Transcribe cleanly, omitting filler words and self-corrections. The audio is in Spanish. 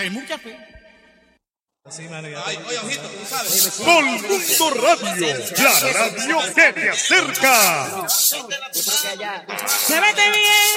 fe, mucha fe. Sí, mano, oye, ojito, tú sabes. Colmundo Radio, la radio que te acerca. Se mete bien.